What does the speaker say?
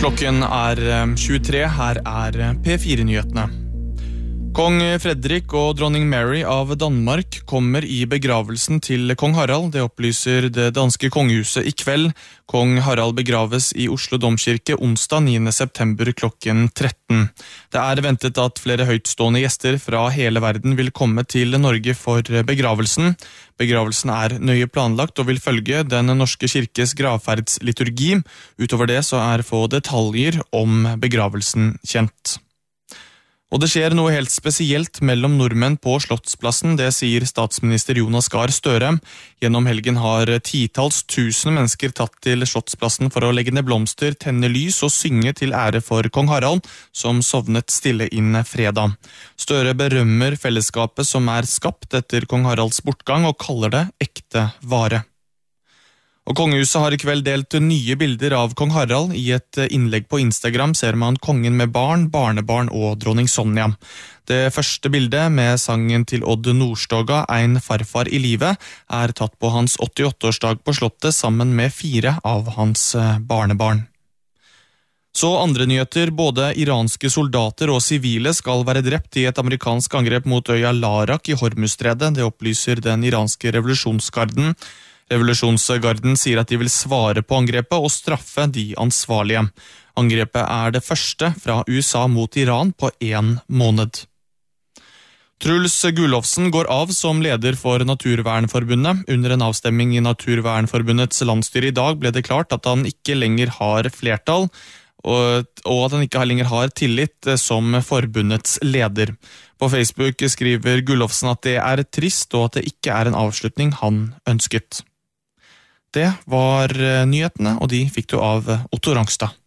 Klokken 23, her P4-nyhetene. Kong Fredrik og dronning Mary av Danmark kommer I begravelsen til kong Harald. Det opplyser det danske kongehuset I kveld. Kong Harald begraves I Oslo Domkirke onsdag 9. september klokken 13. Det ventet at flere høytstående gjester fra hele verden vil komme til Norge for begravelsen. Begravelsen nøye planlagt og vil følge den norske kirkes gravferdsliturgi. Utover det så få detaljer om begravelsen kjent. Og det skjer noe helt spesielt mellom nordmenn på Slottsplassen, det sier statsminister Jonas Gahr Støre. Gjennom helgen har titalls tusen mennesker tatt til Slottsplassen for å legge ned blomster, tenne lys og synge til ære for kong Harald, som sovnet stille inn fredag. Støre berømmer fellesskapet som skapt etter kong Haralds bortgang og kaller det ekte vare. Og kongehuset har I kveld delt nye bilder av kong Harald. I et innlegg på Instagram ser man kongen med barn, barnebarn og dronning Sonja. Det første bildet med sangen til Odd Nordstoga, En farfar I livet, tatt på hans 88-årsdag på slottet sammen med 4 av hans barnebarn. Så andre nyheter, både iranske soldater og sivile skal være drept I et amerikansk angrep mot øya Larak I Hormuzstredet. Det opplyser den iranske revolusjonsgarden. Revolusjonsgarden sier at de vil svare på angrepet og straffe de ansvarlige. Angrepet det første fra USA mot Iran på 1 måned. Truls Gulofsen går av som leder for Naturvernforbundet. Under en avstemming I Naturvernforbundets landsstyre I dag ble det klart at han ikke lenger har flertall, og at han ikke lenger har tillit som forbundets leder. På Facebook skriver Gulofsen at det trist og at det ikke en avslutning han ønsket. Det var nyhetene, og de fikk du av Otto Rangstad.